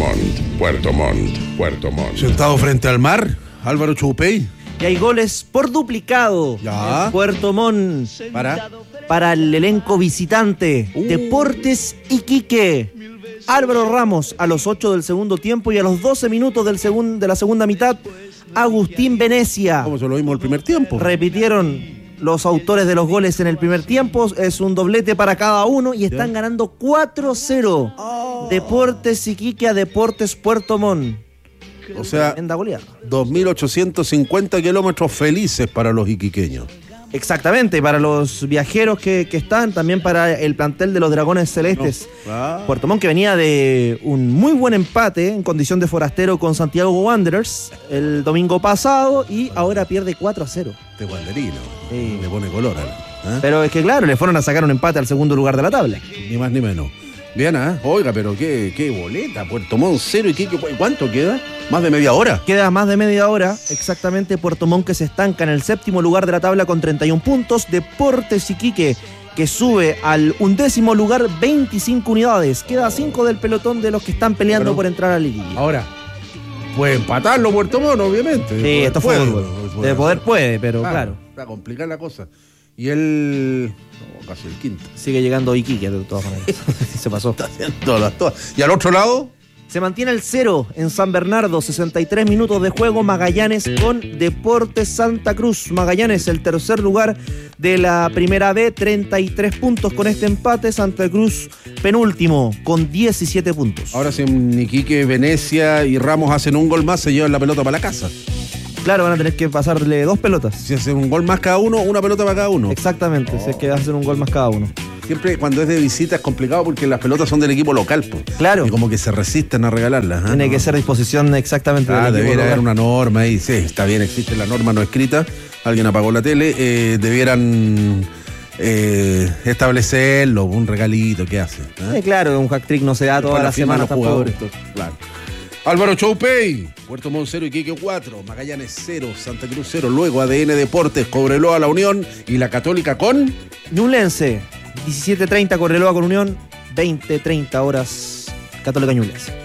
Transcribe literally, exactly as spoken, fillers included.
Montt, Puerto Montt, Puerto Montt. Sentado frente al mar, Álvaro Choupey. Y hay goles por duplicado Ya. en Puerto Montt Para. para el elenco visitante. Uh. Deportes Iquique. Álvaro Ramos a los ocho del segundo tiempo y a los doce minutos del segun- de la segunda mitad, Agustín Venecia. Como se lo vimos el primer tiempo. Repitieron los autores de los goles en el primer tiempo. Es un doblete para cada uno y están ganando cuatro cero. Oh. Deportes Iquique a Deportes Puerto Montt. O sea, Tremenda goleada. dos mil ochocientos cincuenta kilómetros felices para los iquiqueños. Exactamente, para los viajeros que, que están, también para el plantel de los Dragones Celestes. No. Ah. Puerto Montt, que venía de un muy buen empate en condición de forastero con Santiago Wanderers el domingo pasado y ahora pierde cuatro a cero. Este guanderino. Sí. Le pone color a ¿eh? Pero es que claro, le fueron a sacar un empate al segundo lugar de la tabla. Ni más ni menos. Bien, ¿eh? Oiga, pero qué, qué boleta. Puerto Montt cero y qué, qué- ¿cuánto queda? ¿Más de media hora? Queda más de media hora, exactamente. Puerto Montt, que se estanca en el séptimo lugar de la tabla con treinta y un puntos. Deportes Iquique, que sube al undécimo lugar, veinticinco unidades. Queda cinco del pelotón de los que están peleando Pero- por entrar a la liguilla. Ahora, puede empatarlo Puerto Montt, obviamente. Sí, De esto poder fue puede, fútbol. De poder puede, pero claro. Está complicada la cosa. Y él. no, casi el quinto. Sigue llegando Iquique de todas maneras. Se pasó. Está haciendo todas, todas. Y al otro lado, Se mantiene el cero en San Bernardo, sesenta y tres minutos de juego, Magallanes con Deportes Santa Cruz. Magallanes, el tercer lugar de la Primera B, treinta y tres puntos con este empate. Santa Cruz, penúltimo, con diecisiete puntos. ahora si Iquique, Venecia y Ramos hacen un gol más, se llevan la pelota para la casa. Claro, van a tener que pasarle dos pelotas. Si hacen un gol más cada uno, una pelota para cada uno. Exactamente, si es que hacen un gol más cada uno. Siempre cuando es de visita es complicado porque las pelotas son del equipo local, po. Claro. Y como que se resisten a regalarlas. ¿eh? Tiene No. que ser disposición exactamente Ah, del equipo debiera haber local. una norma ahí. Sí, está bien, existe la norma no escrita. Alguien apagó la tele. Eh, debieran eh, establecerlo, un regalito, ¿qué hace? ¿Eh? Eh, claro, un hat-trick no se da toda Para la firmar semana los tampoco. jugadores. Claro. Álvaro Choupey, Puerto Montt cero, Iquique cuatro, Magallanes cero, Santa Cruz cero, luego A D N Deportes, Cobreloa, La Unión y la Católica con... Ñublense, diecisiete treinta Correloa con Unión, veinte treinta horas Católica Ñublense.